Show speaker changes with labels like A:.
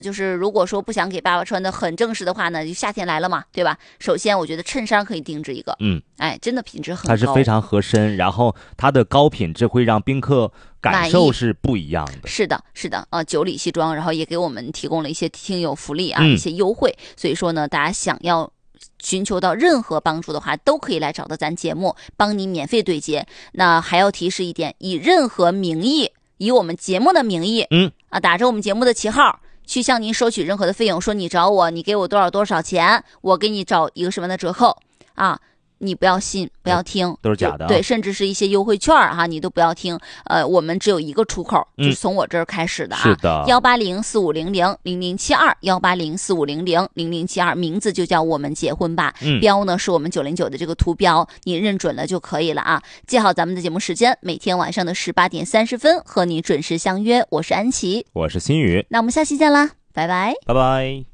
A: 就是如果说不想给爸爸穿的很正式的话呢，就夏天来了嘛，对吧？首先我觉得衬衫可以定制一个，真的品质很高，
B: 它是非常合身，然后它的高品质会让宾客感受是不一样的。
A: 是的，是的，九里西装，然后也给我们提供了一些听友福利啊，一些优惠。所以说呢，大家想要寻求到任何帮助的话，都可以来找到咱节目，帮你免费对接。那还要提示一点，以任何名义，以我们节目的名义，打着我们节目的旗号，去向您收取任何的费用，说你找我，你给我多少钱，我给你找一个什么样的折扣啊？你不要信，不要听，
B: 都是假的。
A: 对，甚至是一些优惠券哈，你都不要听。我们只有一个出口，就是从我这儿开始的啊。
B: 是的
A: ，18045000072，18045000072，名字就叫我们结婚吧。标呢是我们909的这个图标，你认准了就可以了啊。记好咱们的节目时间，每天晚上的18点30分和你准时相约。我是安琪，
B: 我是心宇，
A: 那我们下期见啦，拜拜，
B: 拜拜。